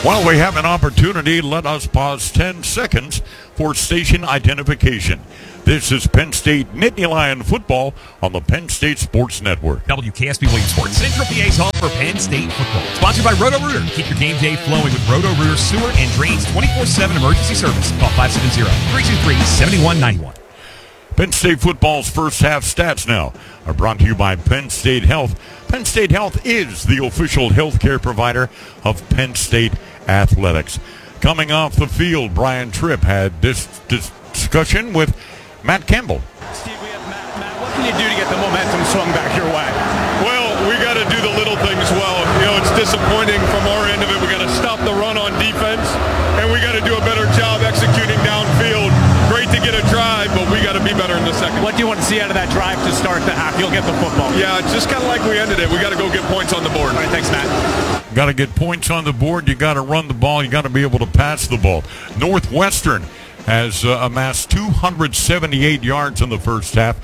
While we have an opportunity, let us pause 10 seconds for station identification. This is Penn State Nittany Lion football on the Penn State Sports Network. WKSB Williamsport, Central PA's home for Penn State football. Sponsored by Roto-Rooter. Keep your game day flowing with Roto-Rooter sewer and drains 24/7 emergency service. Call 570-323-7191. Penn State football's first half stats now are brought to you by Penn State Health. Penn State Health is the official healthcare provider of Penn State Athletics. Coming off the field, Brian Tripp had this discussion with Matt Campbell. Steve, we have Matt. What can you do to get the momentum swung back your way? Well, we got to do the little things well. You know, it's disappointing from our end of it. We got to stop the run on defense, and we got to do a better job executing downfield. Great to get a drive, but we got to be better in the second. What do you want to see out of that drive to start the half? You'll get the football. Yeah, it's just kind of like we ended it. We got to go get points on the board. All right, thanks, Matt. Got to get points on the board. You got to run the ball. You got to be able to pass the ball. Northwestern has amassed 278 yards in the first half,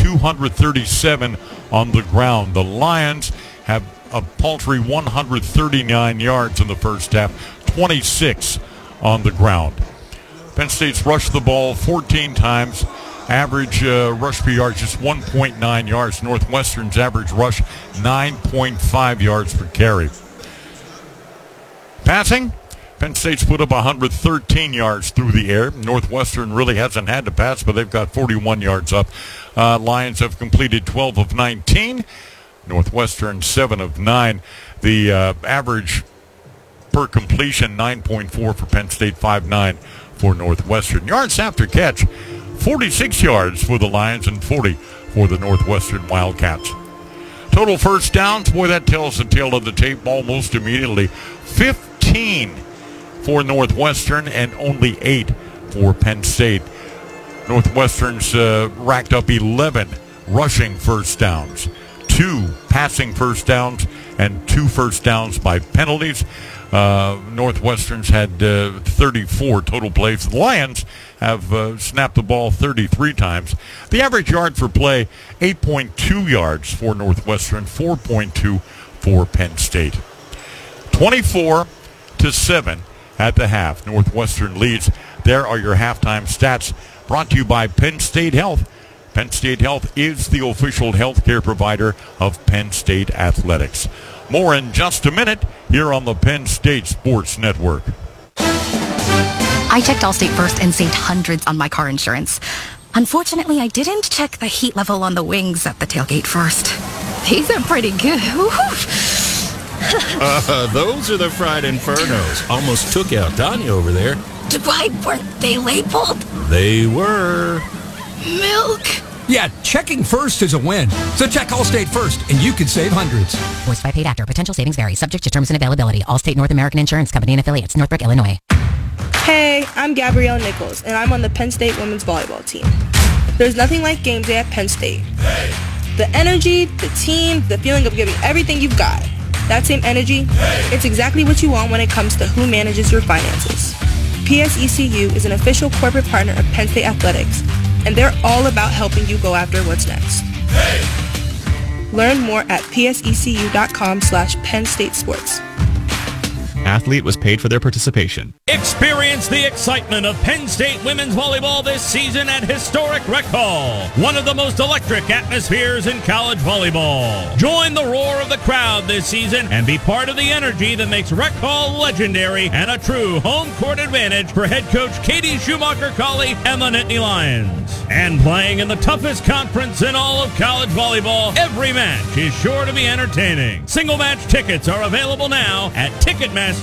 237 on the ground. The Lions have a paltry 139 yards in the first half, 26 on the ground. Penn State's rushed the ball 14 times. Average rush per yard just 1.9 yards. Northwestern's average rush 9.5 yards per carry. Passing, Penn State's put up 113 yards through the air. Northwestern really hasn't had to pass, but they've got 41 yards up. Lions have completed 12 of 19. Northwestern 7 of 9. The average per completion 9.4 for Penn State, 5.9 for Northwestern. Yards after catch, 46 yards for the Lions and 40 for the Northwestern Wildcats. Total first downs, boy, that tells the tale of the tape almost immediately. 15 for Northwestern and only 8 for Penn State. Northwestern's racked up 11 rushing first downs, 2 passing first downs, and 2 first downs by penalties. Northwestern's had 34 total plays. The Lions have snapped the ball 33 times. The average yard for play, 8.2 yards for Northwestern, 4.2 for Penn State. 24-7 at the half. Northwestern leads. There are your halftime stats brought to you by Penn State Health. Penn State Health is the official healthcare provider of Penn State Athletics. More in just a minute here on the Penn State Sports Network. I checked Allstate first and saved hundreds on my car insurance. Unfortunately, I didn't check the heat level on the wings at the tailgate first. These are pretty good. Those are the fried infernos. Almost took out Tanya over there. Why weren't they labeled? They were. Milk. Yeah, checking first is a win. So check Allstate first, and you can save hundreds. Voiced by paid actor. Potential savings vary. Subject to terms and availability. Allstate North American Insurance Company and affiliates. Northbrook, Illinois. Hey, I'm Gabrielle Nichols, and I'm on the Penn State women's volleyball team. There's nothing like game day at Penn State. The energy, the team, the feeling of giving everything you've got. That same energy, it's exactly what you want when it comes to who manages your finances. PSECU is an official corporate partner of Penn State Athletics, and they're all about helping you go after what's next. Learn more at psecu.com/Penn State Sports. Athlete was paid for their participation. Experience the excitement of Penn State women's volleyball this season at historic Rec Hall, one of the most electric atmospheres in college volleyball. Join the roar of the crowd this season and be part of the energy that makes Rec Hall legendary and a true home court advantage for head coach Katie Schumacher-Colley and the Nittany Lions. And playing in the toughest conference in all of college volleyball, every match is sure to be entertaining. Single match tickets are available now at Ticketmaster.com.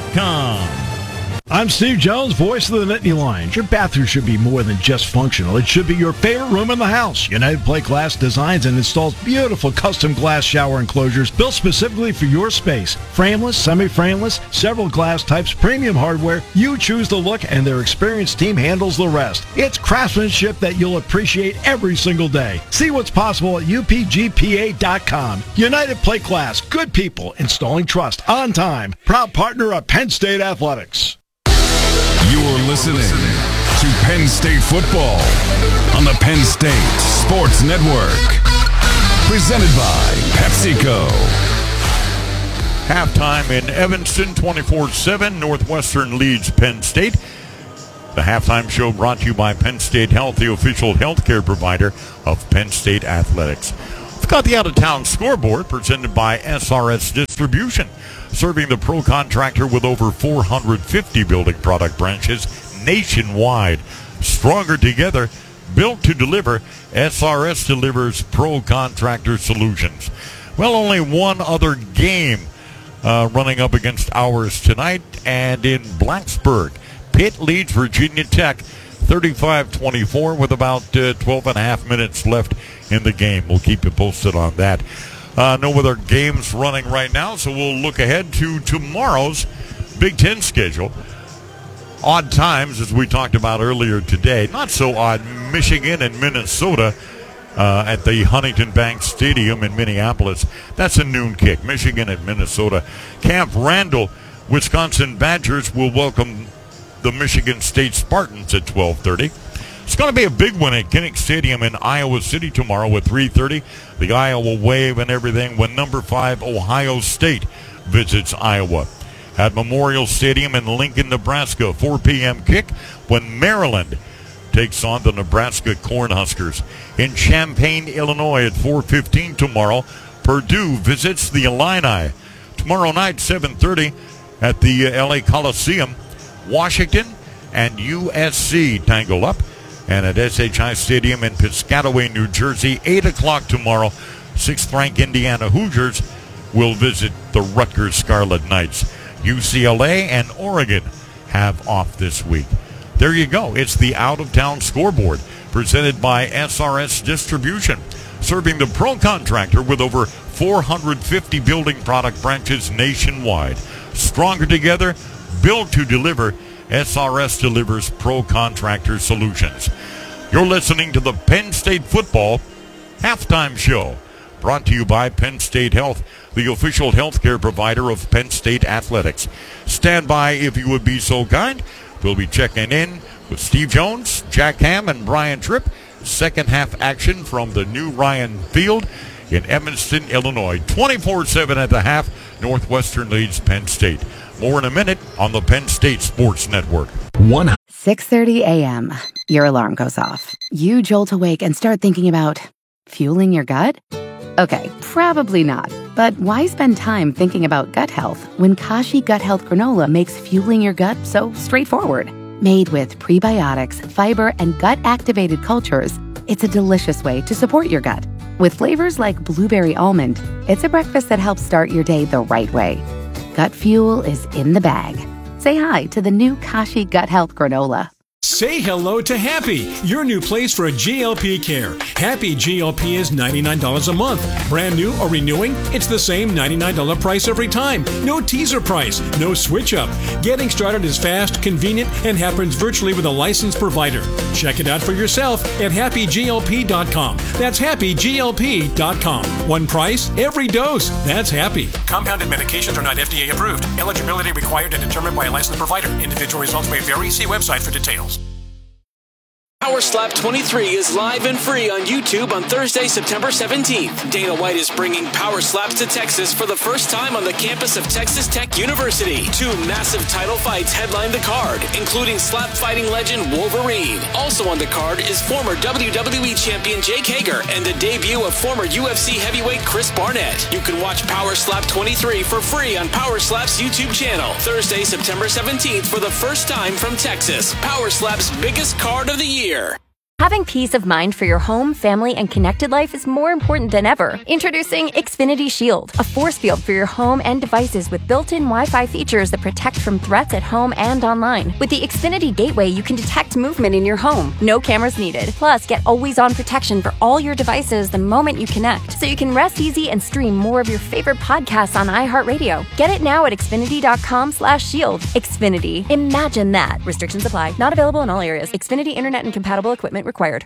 I'm Steve Jones, voice of the Nittany Lions. Your bathroom should be more than just functional. It should be your favorite room in the house. United Plate Glass designs and installs beautiful custom glass shower enclosures built specifically for your space. Frameless, semi-frameless, several glass types, premium hardware. You choose the look and their experienced team handles the rest. It's craftsmanship that you'll appreciate every single day. See what's possible at upgpa.com. United Plate Glass, good people, installing trust on time. Proud partner of Penn State Athletics. You're listening to Penn State football on the Penn State Sports Network. Presented by PepsiCo. Halftime in Evanston, 24-7. Northwestern leads Penn State. The halftime show brought to you by Penn State Health, the official healthcare provider of Penn State Athletics. We've got the out-of-town scoreboard presented by SRS Distribution, serving the pro contractor with over 450 building product branches nationwide. Stronger together, built to deliver, SRS delivers pro contractor solutions. Well, only one other game running up against ours tonight, and in Blacksburg, Pitt leads Virginia Tech 35-24 with about 12 and a half minutes left in the game. We'll keep you posted on that. No other games running right now, so we'll look ahead to tomorrow's Big Ten schedule. Odd times, as we talked about earlier today. Not so odd. Michigan and Minnesota at the Huntington Bank Stadium in Minneapolis. That's a noon kick. Michigan at Minnesota. Camp Randall, Wisconsin Badgers will welcome the Michigan State Spartans at 12:30. It's going to be a big one at Kinnick Stadium in Iowa City tomorrow at 3:30. The Iowa Wave and everything when number 5 Ohio State visits Iowa. At Memorial Stadium in Lincoln, Nebraska, 4 p.m. kick when Maryland takes on the Nebraska Cornhuskers. In Champaign, Illinois at 4:15 tomorrow, Purdue visits the Illini. Tomorrow night, 7:30 at the LA Coliseum, Washington and USC tangle up. And at SHI Stadium in Piscataway, New Jersey, 8 o'clock tomorrow, 6th-ranked Indiana Hoosiers will visit the Rutgers Scarlet Knights. UCLA and Oregon have off this week. There you go. It's the out-of-town scoreboard presented by SRS Distribution, serving the pro contractor with over 450 building product branches nationwide. Stronger together, built to deliver, SRS delivers pro contractor solutions. You're listening to the Penn State Football Halftime Show, brought to you by Penn State Health, the official healthcare provider of Penn State Athletics. Stand by if you would be so kind. We'll be checking in with Steve Jones, Jack Ham, and Brian Tripp. Second half action from the new Ryan Field in Evanston, Illinois. 24-7 at the half. Northwestern leads Penn State. More in a minute on the Penn State Sports Network. 6:30 a.m. Your alarm goes off. You jolt awake and start thinking about fueling your gut? Okay, probably not. But why spend time thinking about gut health when Kashi Gut Health Granola makes fueling your gut so straightforward? Made with prebiotics, fiber, and gut-activated cultures, it's a delicious way to support your gut. With flavors like blueberry almond, it's a breakfast that helps start your day the right way. Gut fuel is in the bag. Say hi to the new Kashi Gut Health Granola. Say hello to Happy, your new place for GLP care. Happy GLP is $99 a month. Brand new or renewing, it's the same $99 price every time. No teaser price, no switch up. Getting started is fast, convenient, and happens virtually with a licensed provider. Check it out for yourself at happyglp.com. That's happyglp.com. One price, every dose. That's Happy. Compounded medications are not FDA approved. Eligibility required and determined by a licensed provider. Individual results may vary. See website for details. Power Slap 23 is live and free on YouTube on Thursday, September 17th. Dana White is bringing Power Slaps to Texas for the first time on the campus of Texas Tech University. 2 massive title fights headline the card, including slap fighting legend Wolverine. Also on the card is former WWE champion Jake Hager and the debut of former UFC heavyweight Chris Barnett. You can watch Power Slap 23 for free on Power Slap's YouTube channel. Thursday, September 17th for the first time from Texas. Power Slap's biggest card of the year. Having peace of mind for your home, family, and connected life is more important than ever. Introducing Xfinity Shield, a force field for your home and devices with built-in Wi-Fi features that protect from threats at home and online. With the Xfinity Gateway, you can detect movement in your home. No cameras needed. Plus, get always-on protection for all your devices the moment you connect, so you can rest easy and stream more of your favorite podcasts on iHeartRadio. Get it now at Xfinity.com/shield. Xfinity. Imagine that. Restrictions apply. Not available in all areas. Xfinity Internet and compatible equipment required.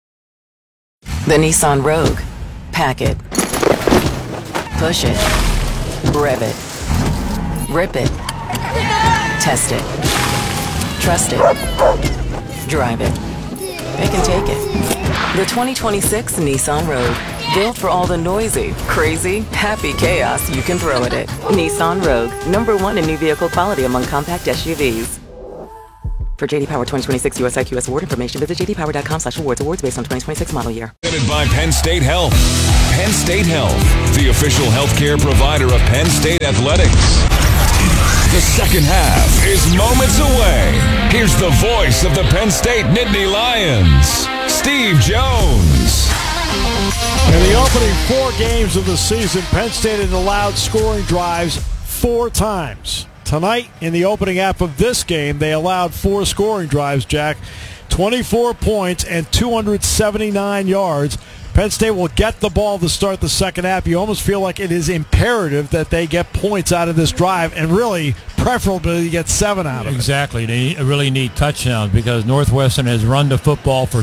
The Nissan Rogue. Pack it. Push it. Rev it. Rip it. Test it. Trust it. Drive it. Pick and take it. The 2026 Nissan Rogue. Built for all the noisy, crazy, happy chaos you can throw at it. Nissan Rogue, #1 in new vehicle quality among compact SUVs. For JD Power 2026 US IQS award information, visit jdpower.com/awards. Awards based on 2026 model year. Presented by Penn State Health. Penn State Health, the official healthcare provider of Penn State Athletics. The second half is moments away. Here's the voice of the Penn State Nittany Lions, Steve Jones. In the opening 4 games of the season, Penn State had allowed scoring drives 4 times. Tonight, in the opening half of this game, they allowed 4 scoring drives, Jack. 24 points and 279 yards. Penn State will get the ball to start the second half. You almost feel like it is imperative that they get points out of this drive, and really preferably get 7 out of it. Exactly. They really need touchdowns because Northwestern has run the football for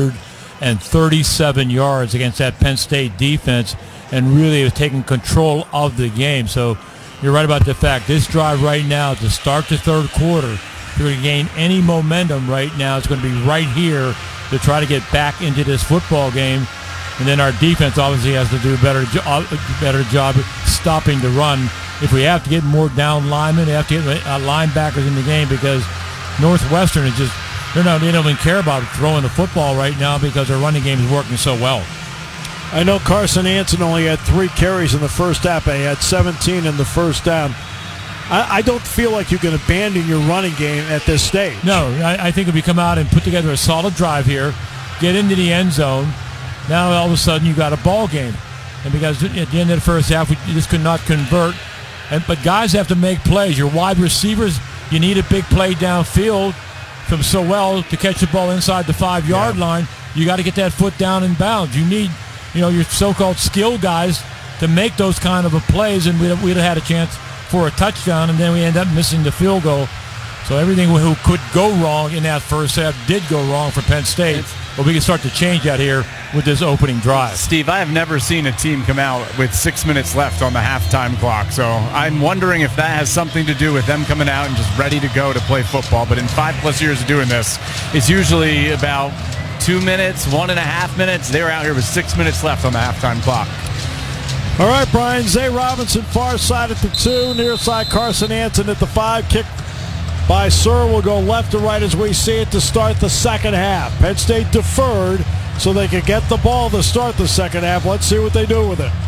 237 yards against that Penn State defense and really has taken control of the game. So you're right about the fact this drive right now to start the third quarter, if you're going to gain any momentum right now, it's going to be right here to try to get back into this football game. And then our defense obviously has to do a better job stopping the run. If we have to get more down linemen, they have to get linebackers in the game because Northwestern is just, they don't even care about throwing the football right now because their running game is working so well. I know Carson Anson only had 3 carries in the first half. He had 17 in the first down. I don't feel like you can abandon your running game at this stage. No, I think if you come out and put together a solid drive here, get into the end zone, now all of a sudden you got a ball game. And because at the end of the first half, we just could not convert. But guys have to make plays. Your wide receivers, you need a big play downfield from Sowell to catch the ball inside the 5-yard line. You got to get that foot down in bounds. You need, your so-called skill guys to make those kind of plays, and we'd have had a chance for a touchdown, and then we end up missing the field goal. So everything who could go wrong in that first half did go wrong for Penn State. But we can start to change that here with this opening drive. Steve, I have never seen a team come out with 6 minutes left on the halftime clock. So I'm wondering if that has something to do with them coming out and just ready to go to play football. But in 5+ years of doing this, it's usually about 2 minutes, 1.5 minutes. They were out here with 6 minutes left on the halftime clock. All right, Brian. Zay Robinson, far side at the 2. Near side, Carson Anson at the 5. Kick by Sir will go left to right as we see it to start the second half. Penn State deferred so they could get the ball to start the second half. Let's see what they do with it.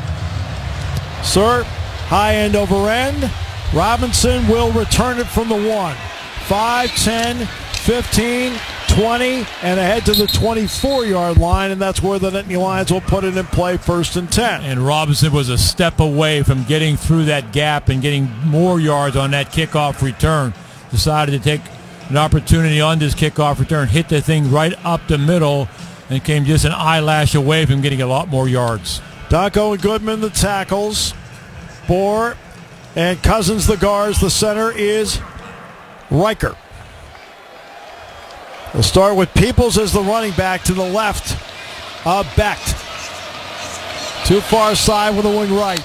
Sir, high end over end. Robinson will return it from the 1. 5, 10, 15, 20, and ahead to the 24-yard line, and that's where the Nittany Lions will put it in play, 1st and 10. And Robinson was a step away from getting through that gap and getting more yards on that kickoff return. Decided to take an opportunity on this kickoff return, hit the thing right up the middle, and came just an eyelash away from getting a lot more yards. Donko and Goodman, the tackles. Bohr and Cousins, the guards. The center is Riker. We'll start with Peoples as the running back to the left of Becht. Too far side with a wing right.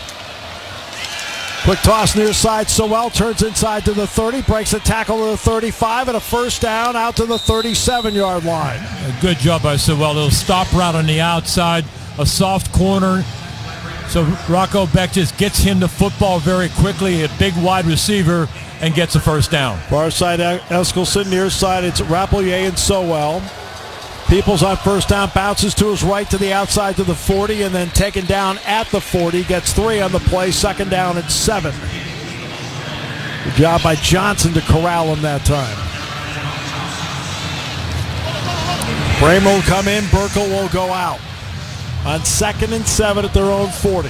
Quick toss near side. Sowell turns inside to the 30, breaks a tackle to the 35, and a first down out to the 37-yard line. A good job by Sowell. Little stop route on the outside, a soft corner. So Rocco Becht just gets him the football very quickly, a big wide receiver, and gets a first down. Far side Eskelson, near side it's Rapelier and Sowell. Peoples on first down, bounces to his right to the outside to the 40, and then taken down at the 40. Gets 3 on the play, second down and 7. Good job by Johnson to corral him that time. Bramer will come in, Burkle will go out. On 2nd and 7 at their own 40.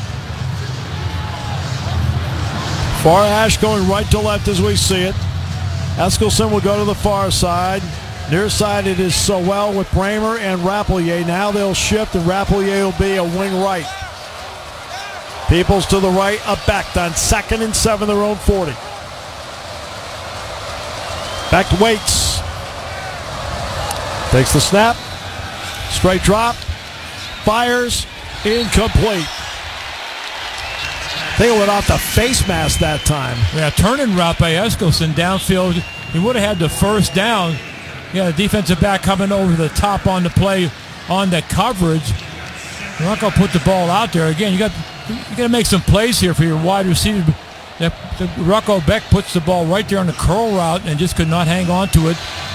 Far hash going right to left as we see it. Eskelson will go to the far side. Near side it is Sowell with Bramer and Rapelier. Now they'll shift and Rapelier will be a wing right. Peoples to the right of Becht on 2nd and 7, their own 40. Becht waits. Takes the snap. Straight drop. Fires. Incomplete. I think it went off the face mask that time. Yeah, turning route by Eskelson downfield. He would have had the first down. Yeah, the defensive back coming over the top on the play on the coverage. Rocco put the ball out there. Again, you got to make some plays here for your wide receiver. Rocco Beck puts the ball right there on the curl route and just could not hang on to it.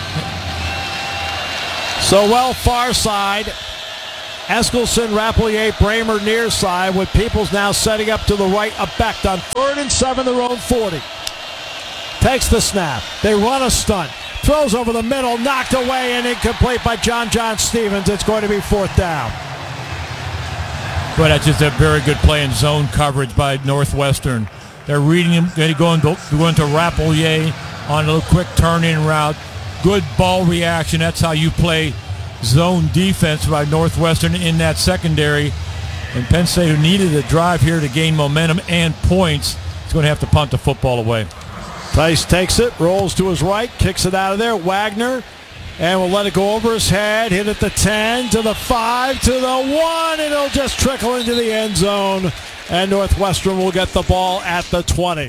So far side. Eskelson, Rapelier, Bramer near side with Peoples now setting up to the right of Beck on 3rd and 7, their own 40. Takes the snap. They run a stunt. Throws over the middle, knocked away and incomplete by John Stevens. It's going to be 4th down. But that's just a very good play in zone coverage by Northwestern. They're reading him, going to Rapelier on a little quick turn-in route. Good ball reaction. That's how you play zone defense by Northwestern in that secondary. And Penn State, who needed a drive here to gain momentum and points, is going to have to punt the football away. Tice takes it, rolls to his right, kicks it out of there. Wagner, and will let it go over his head. Hit at the 10, to the 5, to the 1, and it'll just trickle into the end zone. And Northwestern will get the ball at the 20.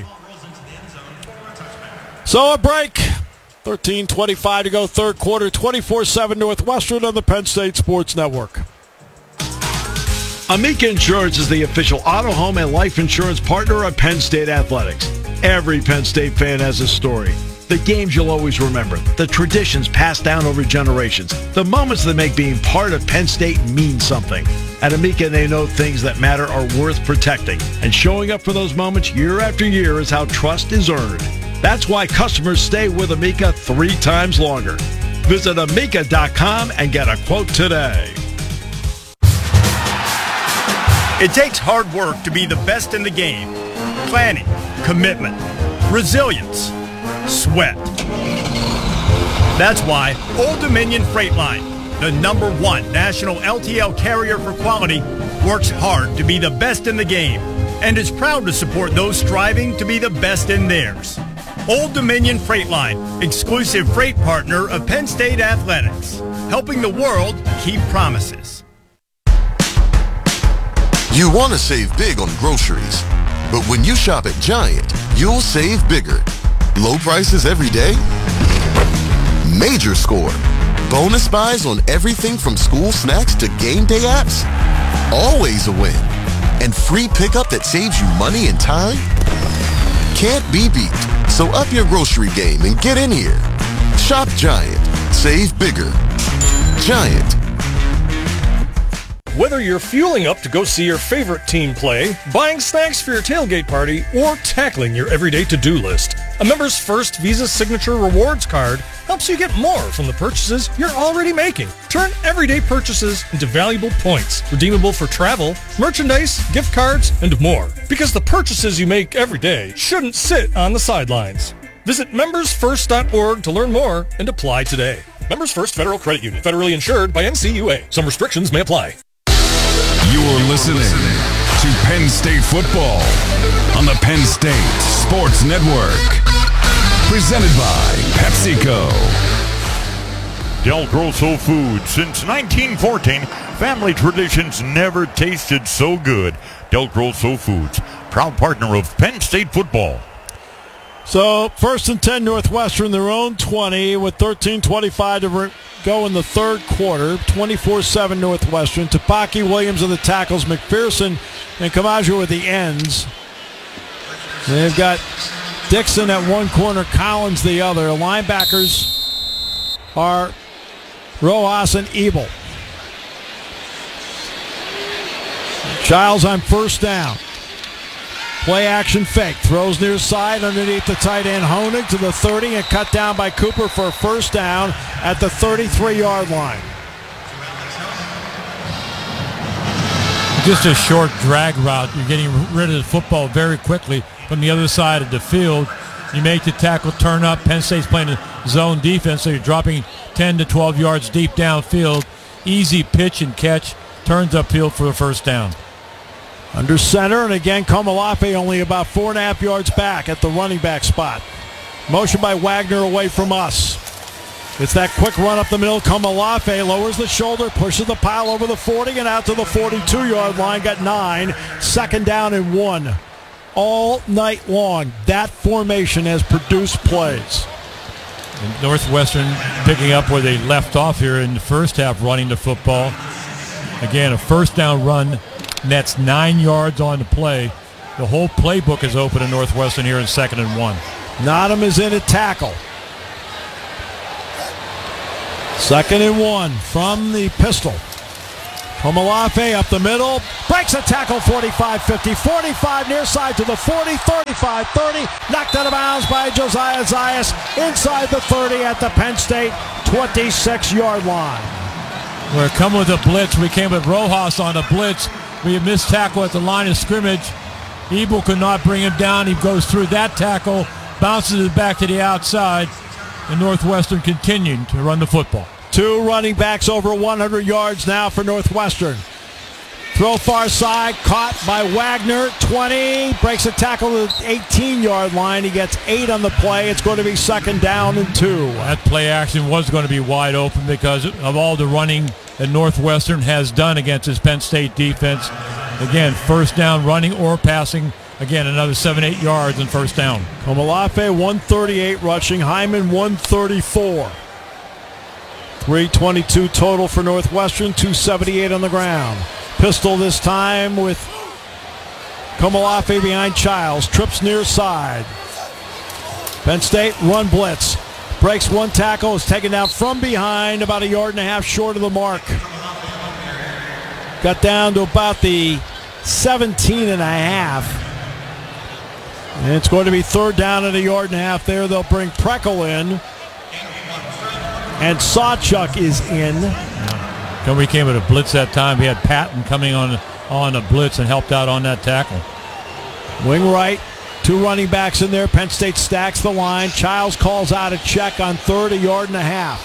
So a break. 13:25 to go, third quarter, 24-7 Northwestern on the Penn State Sports Network. Amica Insurance is the official auto, home, and life insurance partner of Penn State Athletics. Every Penn State fan has a story. The games you'll always remember, the traditions passed down over generations, the moments that make being part of Penn State mean something. At Amica, they know things that matter are worth protecting, and showing up for those moments year after year is how trust is earned. That's why customers stay with Amica 3 times longer. Visit Amica.com and get a quote today. It takes hard work to be the best in the game. Planning, commitment, resilience, sweat. That's why Old Dominion Freight Line, the #1 national LTL carrier for quality, works hard to be the best in the game and is proud to support those striving to be the best in theirs. Old Dominion Freight Line, exclusive freight partner of Penn State Athletics, helping the world keep promises. You want to save big on groceries, but when you shop at Giant, you'll save bigger. Low prices every day? Major score. Bonus buys on everything from school snacks to game day apps? Always a win. And free pickup that saves you money and time? Can't be beat. So up your grocery game and get in here. Shop Giant. Save bigger. Giant. Whether you're fueling up to go see your favorite team play, buying snacks for your tailgate party, or tackling your everyday to-do list, a Members First Visa Signature Rewards card helps you get more from the purchases you're already making. Turn everyday purchases into valuable points, redeemable for travel, merchandise, gift cards, and more. Because the purchases you make every day shouldn't sit on the sidelines. Visit membersfirst.org to learn more and apply today. Members First Federal Credit Union, federally insured by NCUA. Some restrictions may apply. You're listening to Penn State football on the Penn State Sports Network. Presented by PepsiCo. Del Grosso Foods. Since 1914, family traditions never tasted so good. Del Grosso Foods, proud partner of Penn State football. So, 1st and 10 Northwestern, their own 20 with 13:25 to go in the third quarter. 24-7 Northwestern. Tapaki Williams of the tackles, McPherson and Kamajo with the ends. They've got Dixon at one corner, Collins the other. Linebackers are Rojas and Ebel. Childs on first down. Play action fake. Throws near side underneath the tight end Honig to the 30 and cut down by Cooper for a first down at the 33-yard line. Just a short drag route. You're getting rid of the football very quickly from the other side of the field. You make the tackle turn up. Penn State's playing a zone defense, so you're dropping 10 to 12 yards deep downfield. Easy pitch and catch. Turns upfield for a first down. Under center, and again, Komalafe only about 4.5 yards back at the running back spot. Motion by Wagner away from us. It's that quick run up the middle. Komalafe lowers the shoulder, pushes the pile over the 40 and out to the 42-yard line. Got 9. Second down and 1. All night long, that formation has produced plays. And Northwestern picking up where they left off here in the first half, running the football. Again, a first down run nets 9 yards on the play. The whole playbook is open in Northwestern here in 2nd and 1. Nottingham is in at tackle. 2nd and 1 from the pistol. Komalafe up the middle, breaks a tackle, 45-50, 45 near side to the 40, 35-30, knocked out of bounds by Josiah Zayas inside the 30 at the Penn State 26-yard line. We're coming with a blitz. We came with Rojas on a blitz. We had missed tackle at the line of scrimmage. Ebel could not bring him down. He goes through that tackle, bounces it back to the outside, and Northwestern continued to run the football. 2 running backs over 100 yards now for Northwestern. Throw far side, caught by Wagner, 20, breaks a tackle to the 18-yard line. He gets 8 on the play. It's going to be 2nd down and 2. That play action was going to be wide open because of all the running that Northwestern has done against this Penn State defense. Again, first down running or passing. Again, another 7-8 yards and first down. Komalafe, 138 rushing. Hyman, 134. 322 total for Northwestern, 278 on the ground. Pistol this time with Komalafe behind Childs. Trips near side. Penn State run blitz. Breaks 1 tackle, is taken down from behind, about 1.5 yards short of the mark. Got down to about the 17.5. And it's going to be 3rd down and 1.5 yards there. They'll bring Preckle in. And Sawchuk is in. We came with a blitz that time. We had Patton coming on a blitz and helped out on that tackle. Wing right, 2 running backs in there. Penn State stacks the line. Childs calls out a check on 3rd, 1.5 yards.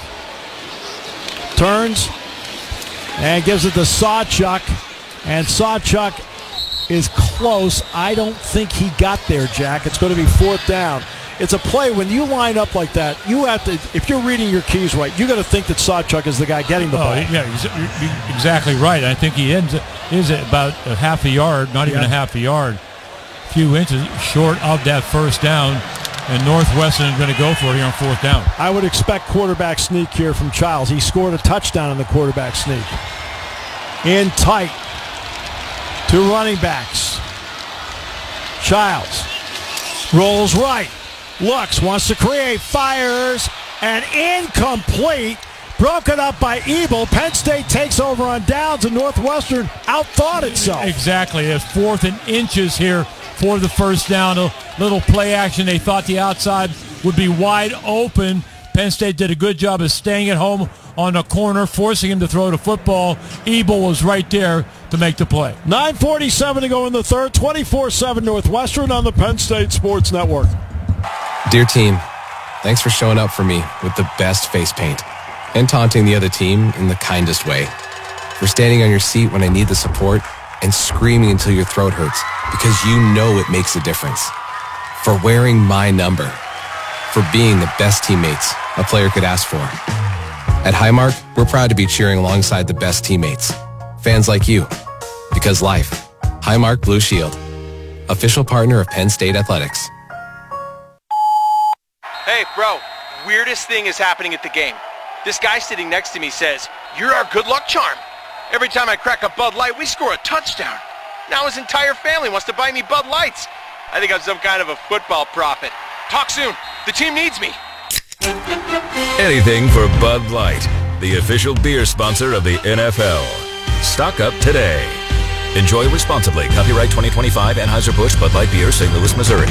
Turns and gives it to Sawchuk. And Sawchuk is close. I don't think he got there, Jack. It's going to be 4th down. It's a play when you line up like that, you have to, if you're reading your keys right, you got to think that Sawchuk is the guy getting the ball. Yeah, you're exactly right. I think he is at about 1/2 yard, not even 1/2 yard, a few inches short of that first down, and Northwestern is going to go for it here on 4th down. I would expect quarterback sneak here from Childs. He scored a touchdown in the quarterback sneak. In tight. 2 running backs. Childs rolls right. Looks, wants to create, fires, and incomplete. Broken up by Ebel. Penn State takes over on downs, and Northwestern outthought itself. Exactly. It's 4th and inches here for the first down. A little play action. They thought the outside would be wide open. Penn State did a good job of staying at home on the corner, forcing him to throw the football. Ebel was right there to make the play. 9:47 to go in the 3rd. 24-7 Northwestern on the Penn State Sports Network. Dear team, thanks for showing up for me with the best face paint and taunting the other team in the kindest way. For standing on your seat when I need the support and screaming until your throat hurts because you know it makes a difference. For wearing my number. For being the best teammates a player could ask for. At Highmark, we're proud to be cheering alongside the best teammates. Fans like you. Because life. Highmark Blue Shield. Official partner of Penn State Athletics. Hey, bro, weirdest thing is happening at the game. This guy sitting next to me says, "You're our good luck charm. Every time I crack a Bud Light, we score a touchdown. Now his entire family wants to buy me Bud Lights. I think I'm some kind of a football prophet. Talk soon. The team needs me." Anything for Bud Light, the official beer sponsor of the NFL. Stock up today. Enjoy responsibly. Copyright 2025 Anheuser-Busch Bud Light Beer, St. Louis, Missouri.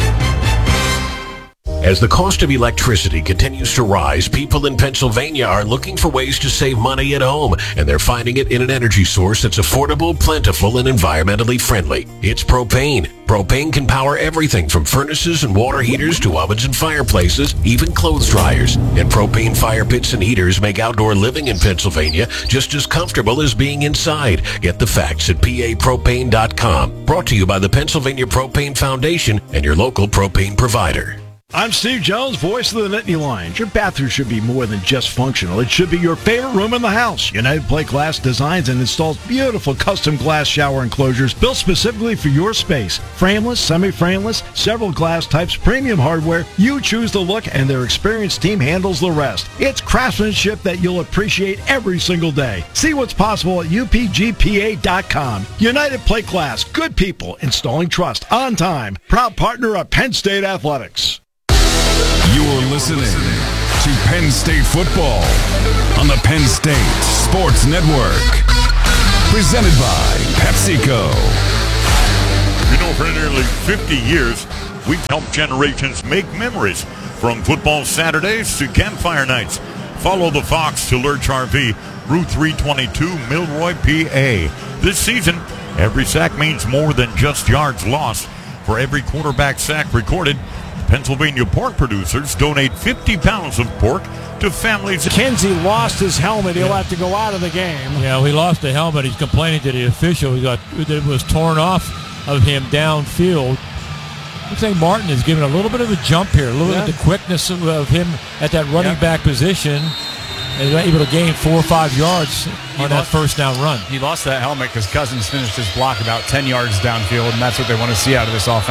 As the cost of electricity continues to rise, people in Pennsylvania are looking for ways to save money at home, and they're finding it in an energy source that's affordable, plentiful, and environmentally friendly. It's propane. Propane can power everything from furnaces and water heaters to ovens and fireplaces, even clothes dryers. And propane fire pits and heaters make outdoor living in Pennsylvania just as comfortable as being inside. Get the facts at PAPropane.com. Brought to you by the Pennsylvania Propane Foundation and your local propane provider. I'm Steve Jones, voice of the Nittany Lions. Your bathroom should be more than just functional. It should be your favorite room in the house. United Plate Glass designs and installs beautiful custom glass shower enclosures built specifically for your space. Frameless, semi-frameless, several glass types, premium hardware. You choose the look and their experienced team handles the rest. It's craftsmanship that you'll appreciate every single day. See what's possible at upgpa.com. United Plate Glass, good people, installing trust, on time. Proud partner of Penn State Athletics. You're listening to Penn State football on the Penn State Sports Network. Presented by PepsiCo. You know, for nearly 50 years, we've helped generations make memories. From football Saturdays to campfire nights. Follow the Fox to Lurch RV, Route 322, Milroy, PA. This season, every sack means more than just yards lost. For every quarterback sack recorded, Pennsylvania pork producers donate 50 pounds of pork to families. Kenzie lost his helmet. He'll have to go out of the game. Yeah, he lost the helmet. He's complaining to the official. That it was torn off of him downfield. I think Martin is giving a little bit of a jump here, a little bit of the quickness of him at that running back position. And able to gain 4 or 5 yards on that first down run. He lost that helmet because Cousins finished his block about 10 yards downfield, and that's what they want to see out of this offense.